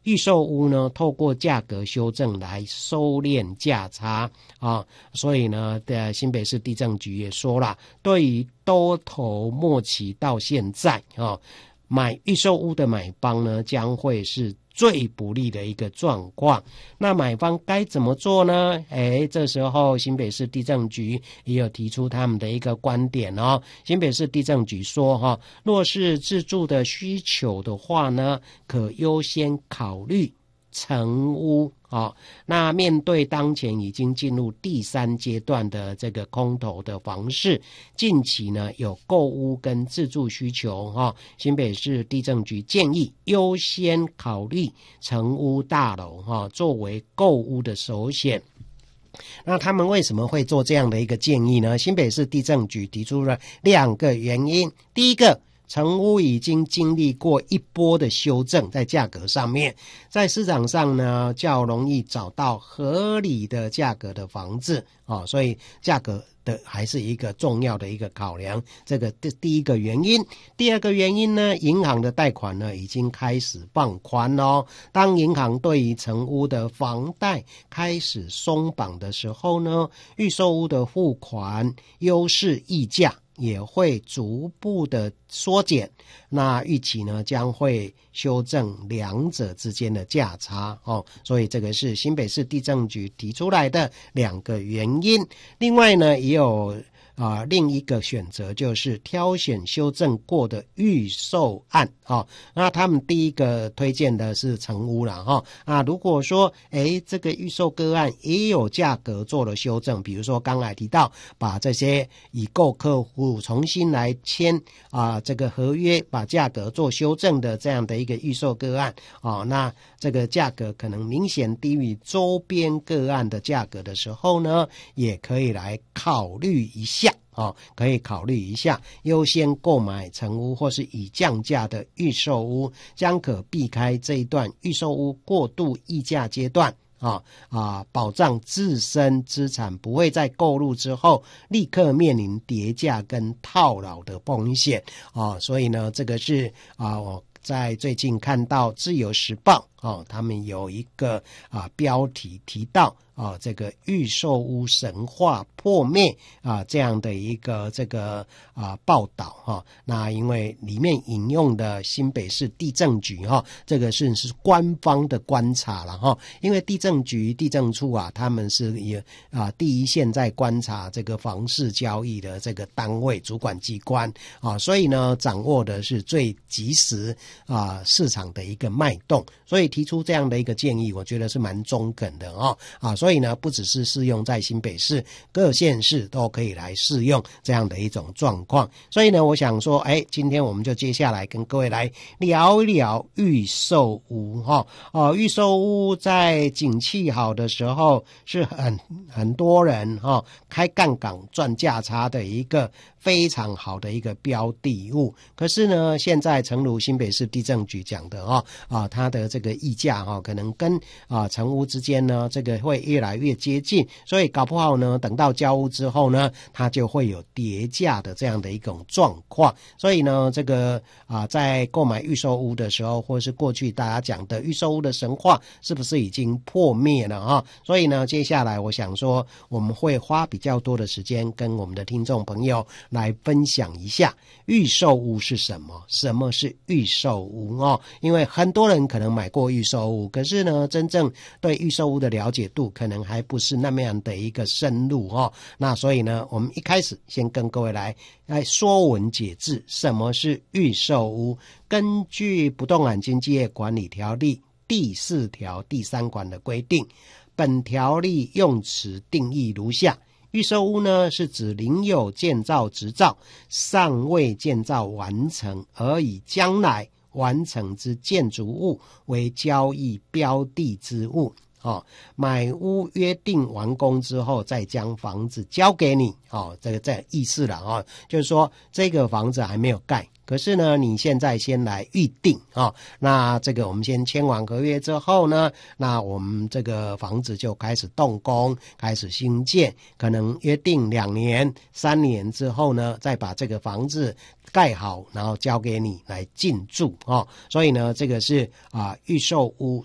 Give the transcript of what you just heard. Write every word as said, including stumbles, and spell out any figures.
预售屋呢透过价格修正来收敛价差啊，所以呢的新北市地政局也说了，对于多头末期到现在啊，买预售屋的买方呢将会是最不利的一个状况。那买方该怎么做呢？诶，这时候新北市地政局也有提出他们的一个观点哦。新北市地政局说哈，若是自住的需求的话呢，可优先考虑成屋哦。那面对当前已经进入第三阶段的这个空头的房市，近期呢有购屋跟自住需求哈、哦，新北市地政局建议优先考虑成屋大楼哈、哦，作为购屋的首选。那他们为什么会做这样的一个建议呢？新北市地政局提出了两个原因。第一个，成屋已经经历过一波的修正，在价格上面，在市场上呢较容易找到合理的价格的房子啊、哦，所以价格的还是一个重要的一个考量，这个第一个原因。第二个原因呢，银行的贷款呢已经开始放宽哦。当银行对于成屋的房贷开始松绑的时候呢，预售屋的付款优势溢价也会逐步的缩减，那预期呢将会修正两者之间的价差哦，所以这个是新北市地政局提出来的两个原因。另外呢，也有啊、呃，另一个选择就是挑选修正过的预售案啊、哦。那他们第一个推荐的是成屋啦哈、哦、啊。如果说诶这个预售个案也有价格做了修正，比如说刚才提到把这些已购客户重新来签啊、呃、这个合约，把价格做修正的这样的一个预售个案啊、哦，那这个价格可能明显低于周边个案的价格的时候呢，也可以来考虑一下。哦，可以考虑一下优先购买成屋或是已降价的预售屋，将可避开这一段预售屋过度溢价阶段啊啊，保障自身资产不会在购入之后立刻面临跌价跟套牢的风险啊。所以呢，这个是啊我在最近看到自由时报哦，他们有一个啊标题提到啊，这个预售屋神话破灭啊，这样的一个这个啊报道哈、啊。那因为里面引用的新北市地政局哈、啊，这个是是官方的观察了哈、啊。因为地政局地政处啊，他们是也啊第一线在观察这个房市交易的这个单位主管机关啊，所以呢掌握的是最及时啊市场的一个脉动，所以提出这样的一个建议，我觉得是蛮中肯的哦啊。所以呢，不只是适用在新北市，各县市都可以来适用这样的一种状况。所以呢，我想说，哎，今天我们就接下来跟各位来聊一聊预售屋哈。哦，预售屋在景气好的时候是很很多人哈、哦、开杠杆赚价差的一个非常好的一个标的物。可是呢，现在诚如新北市地政局讲的哈、哦、啊，它的这个溢价哈、哦，可能跟啊成屋之间呢，这个会越来越接近，所以搞不好呢，等到交屋之后呢，它就会有跌价的这样的一种状况。所以呢，这个啊，在购买预售屋的时候，或是过去大家讲的预售屋的神话，是不是已经破灭了啊？所以呢，接下来我想说，我们会花比较多的时间跟我们的听众朋友来分享一下预售屋是什么，什么是预售屋哦？因为很多人可能买过预售屋，可是呢，真正对预售屋的了解度可能还不是那么样的一个深入哦。那所以呢，我们一开始先跟各位来来说文解字，什么是预售屋？根据不动产经纪业管理条例第四条第三款的规定，本条例用词定义如下：预售屋呢，是指领有建造执照，尚未建造完成，而以将来完成之建筑物为交易标的之物。哦，买屋约定完工之后，再将房子交给你，哦，这个这意思了哦，就是说这个房子还没有盖，可是呢，你现在先来预定啊、哦，那这个我们先签完合约之后呢，那我们这个房子就开始动工，开始兴建，可能约定两年、三年之后呢，再把这个房子盖好，然后交给你来进驻啊、哦。所以呢，这个是啊、呃、预售屋